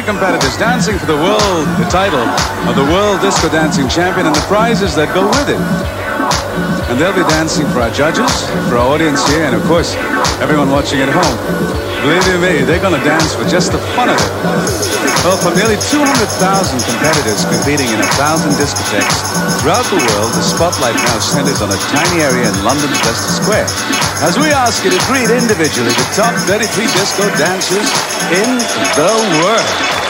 33 competitors dancing for the title of the World Disco Dancing Champion and the prizes that go with it. And they'll be dancing for our judges, for our audience here, and of course, everyone watching at home. Believe you me, they're going to dance for just the fun of it. Well, from nearly 200,000 competitors competing in 1,000 discotheques throughout the world, the spotlight now centers on a tiny area in London's Leicester Square, as we ask you to greet individually the top 33 disco dancers in the world.